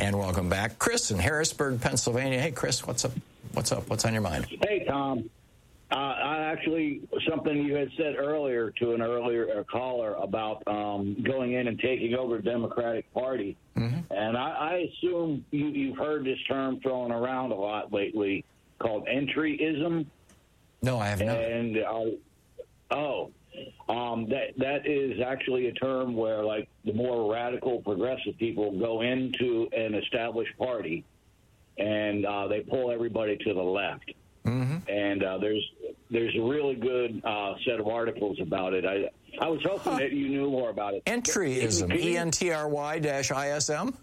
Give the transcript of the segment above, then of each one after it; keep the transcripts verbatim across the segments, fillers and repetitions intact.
And welcome back. Chris in Harrisburg, Pennsylvania. Hey, Chris, what's up? What's up? What's on your mind? Hey, Tom. Uh, I actually, something you had said earlier to an earlier caller about um, going in and taking over the Democratic Party. Mm-hmm. And I, I assume you, you've heard this term thrown around a lot lately called entryism. No, I have not. And, uh, oh, um, that that is actually a term where, like, the more radical progressive people go into an established party and uh, they pull everybody to the left. Mm-hmm. And uh, there's there's a really good uh, set of articles about it. I I was hoping huh. that you knew more about it. Entryism, E N T R Y dash I S M?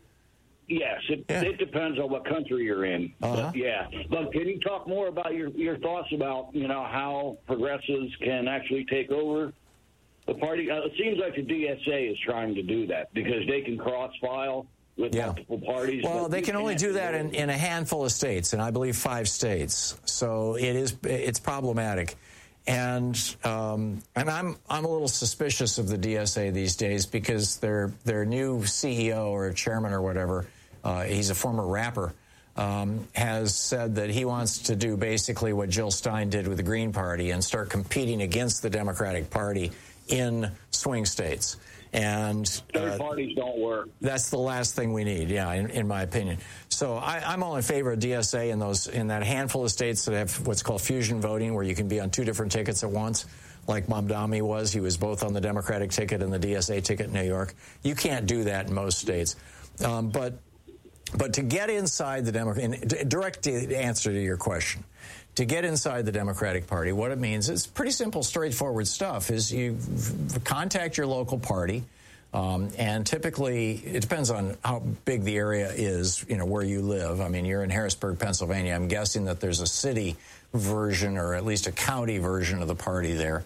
Yes, it, yeah. it depends on what country you're in. Uh-huh. But, yeah. But can you talk more about your, your thoughts about, you know, how progressives can actually take over the party? Uh, it seems like the D S A is trying to do that because they can cross-file with yeah. multiple parties. Well, they can only do that in, in a handful of states, and I believe five states. So it is it's problematic. And um, and I'm I'm a little suspicious of the D S A these days because their their new C E O or chairman or whatever, uh, he's a former rapper, um, has said that he wants to do basically what Jill Stein did with the Green Party and start competing against the Democratic Party in swing states. And third uh, parties don't work. That's the last thing we need, yeah, in, in my opinion. So I, I'm all in favor of D S A in those in that handful of states that have what's called fusion voting, where you can be on two different tickets at once, like Mamdani was. He was both on the Democratic ticket and the D S A ticket in New York. You can't do that in most states, um, but but to get inside the Democratic, direct answer to your question. To get inside the Democratic Party, what it means is pretty simple, straightforward stuff. Is you contact your local party, um, and typically it depends on how big the area is, you know, where you live. I mean, you're in Harrisburg, Pennsylvania. I'm guessing that there's a city version or at least a county version of the party there.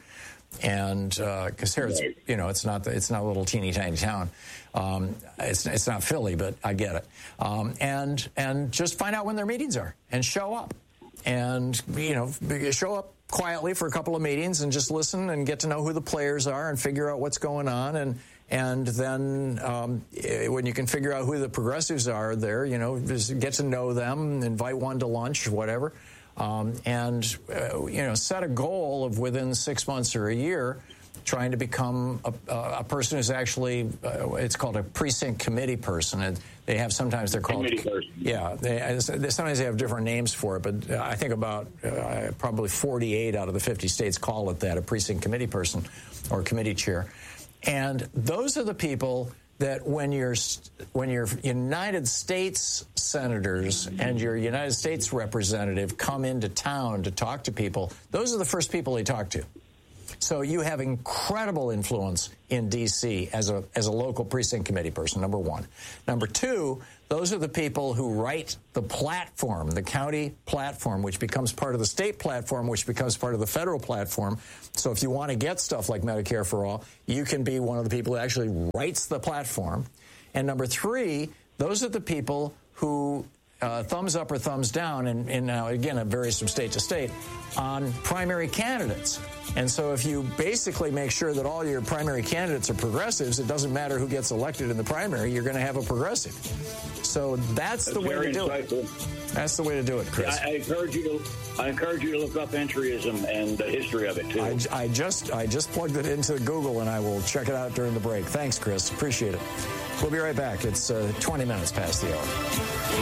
And because uh, Harrisburg, you know, it's not it's not a little teeny tiny town. Um, it's it's not Philly, but I get it. Um, and and just find out when their meetings are and show up. And, you know, show up quietly for a couple of meetings and just listen and get to know who the players are and figure out what's going on. And and then um, when you can figure out who the progressives are there, you know, just get to know them, invite one to lunch, whatever. Um, and, uh, you know, set a goal of within six months or a year trying to become a, a person who's actually, uh, it's called a precinct committee person. And they have, sometimes they're called, yeah, they, they, sometimes they have different names for it, but I think about uh, probably forty-eight out of the fifty states call it that, a precinct committee person or committee chair. And those are the people that when your when your United States senators and your United States representative come into town to talk to people, those are the first people they talk to. So you have incredible influence in D C as a as a local precinct committee person, number one. Number two, those are the people who write the platform, the county platform, which becomes part of the state platform, which becomes part of the federal platform. So if you want to get stuff like Medicare for All, you can be one of the people who actually writes the platform. And number three, those are the people who Uh, thumbs up or thumbs down, and, and now, again, it varies from state to state, on primary candidates. And so if you basically make sure that all your primary candidates are progressives, it doesn't matter who gets elected in the primary, you're going to have a progressive. So that's, that's the way to do insightful. it. That's the way to do it, Chris. I, I encourage you to I encourage you to look up entryism and the history of it, too. I, I just I just plugged it into Google, and I will check it out during the break. Thanks, Chris. Appreciate it. We'll be right back. It's uh, twenty minutes past the hour.